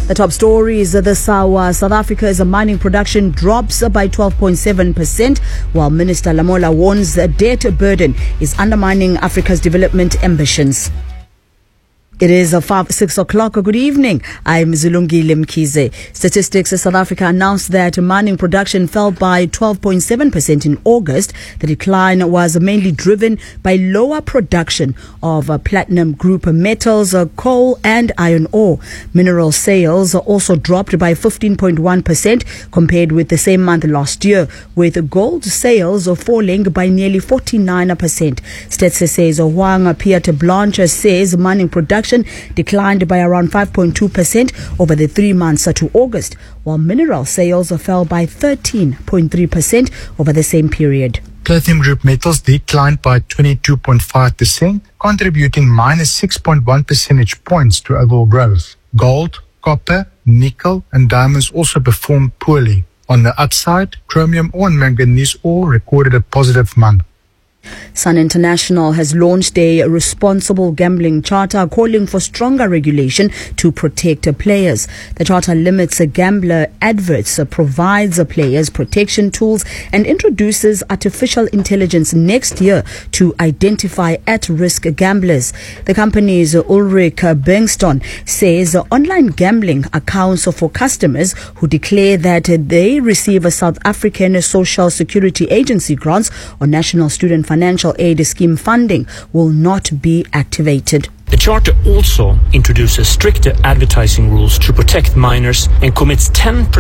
The top stories this hour: South Africa's mining production drops by 12.7%, while Minister Lamola warns a debt burden is undermining Africa's development ambitions. It is 6 o'clock. Good evening. I'm Zulungile Mkhize. Statistics South Africa announced that mining production fell by 12.7% in August. The decline was mainly driven by lower production of platinum group metals, coal and iron ore. Mineral sales also dropped by 15.1% compared with the same month last year, with gold sales falling by nearly 49%. Stats says Juan Piet Blanche says mining production declined by around 5.2% over the 3 months to August, while mineral sales fell by 13.3% over the same period. Platinum group metals declined by 22.5%, contributing minus 6.1 percentage points to overall growth. Gold, copper, nickel and diamonds also performed poorly. On the upside, chromium ore and manganese ore recorded a positive month. Sun International has launched a responsible gambling charter calling for stronger regulation to protect players. The charter limits gambler adverts, provides players protection tools and introduces artificial intelligence next year to identify at-risk gamblers. The company's Ulrich Bengston says online gambling accounts for customers who declare that they receive a South African Social Security Agency grants or National Student Financial Aid Scheme funding will not be activated. The charter also introduces stricter advertising rules to protect minors and commits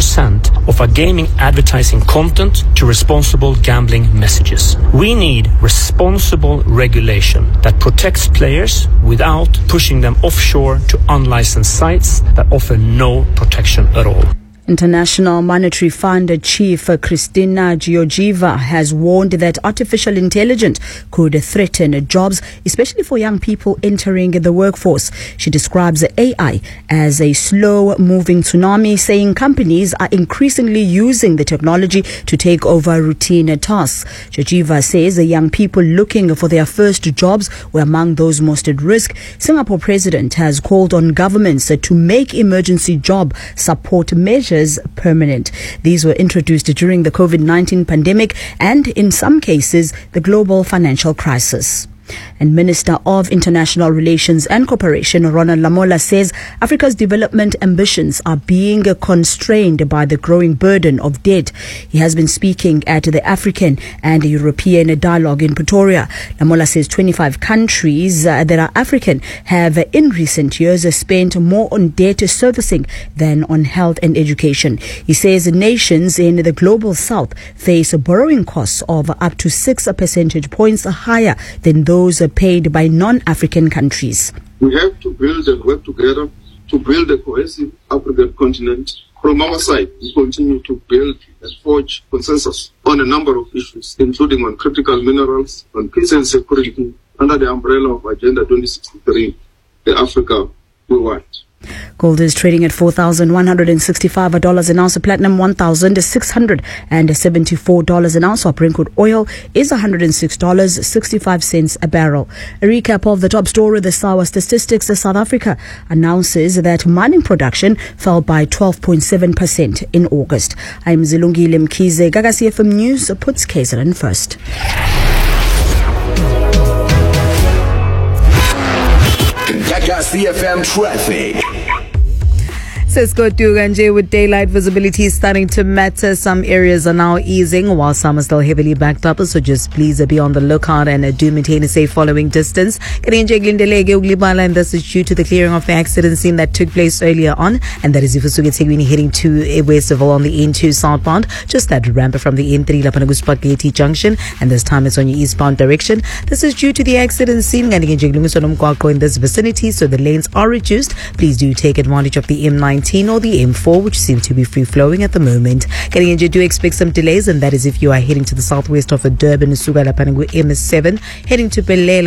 10% of our gaming advertising content to responsible gambling messages. We need responsible regulation that protects players without pushing them offshore to unlicensed sites that offer no protection at all. International Monetary Fund Chief Christina Georgieva has warned that artificial intelligence could threaten jobs, especially for young people entering the workforce. She describes AI as a slow-moving tsunami, saying companies are increasingly using the technology to take over routine tasks. Georgieva says the young people looking for their first jobs were among those most at risk. Singapore President has called on governments to make emergency job support measures permanent. These were introduced during the COVID-19 pandemic and, in some cases, the global financial crisis. And Minister of International Relations and Cooperation Ronald Lamola says Africa's development ambitions are being constrained by the growing burden of debt. He has been speaking at the African and European Dialogue in Pretoria. Lamola says 25 countries that are African have in recent years spent more on debt servicing than on health and education. He says nations in the global south face borrowing costs of up to 6 percentage points higher than those paid by non-African countries. We have to build and work together to build a cohesive African continent. From our side, we continue to build and forge consensus on a number of issues, including on critical minerals, on peace and security, under the umbrella of Agenda 2063, the Africa we want. Gold is trading at $4,165 an ounce. Platinum $1,674 an ounce. Brent crude oil is $106.65 a barrel. A recap of the top story this hour: Statistics South Africa announces that mining production fell by 12.7% in August. I'm Zilungile Mkhize. Gaga CFM News puts KZN first. Gaga CFM traffic. Cisco Tuganje, with daylight visibility starting to matter. Some areas are now easing while some are still heavily backed up. So just please be on the lookout and do maintain a safe following distance. And this is due to the clearing of the accident scene that took place earlier on. And that is if you're heading to Westville on the N2 southbound. Just that ramp from the N3 Lapanaguspa Gate Junction. And this time it's on your eastbound direction. This is due to the accident scene in this vicinity. So the lanes are reduced. Please do take advantage of the M19 or the M4, which seem to be free-flowing at the moment. Do expect some delays, and that is if you are heading to the southwest of Durban, Suga Lapangu M7, heading to Belela.